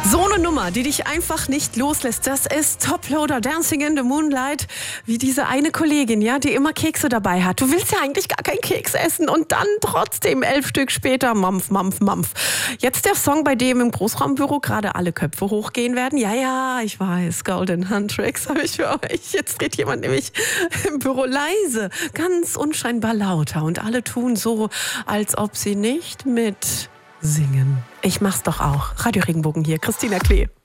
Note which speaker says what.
Speaker 1: So eine Nummer, die dich einfach nicht loslässt, das ist Toploader, Dancing in the Moonlight, wie diese eine Kollegin, ja, die immer Kekse dabei hat. Du willst ja eigentlich gar keinen Keks essen und dann trotzdem 11 Stück später, Mampf, Mampf, Mampf. Jetzt der Song, bei dem im Großraumbüro gerade alle Köpfe hochgehen werden. Ja, ich weiß, Golden Handtricks habe ich für euch. Jetzt dreht jemand nämlich im Büro leise, ganz unscheinbar lauter und alle tun so, als ob sie nicht mit singen. Ich mach's doch auch. Radio Regenbogen hier, Christina Klee.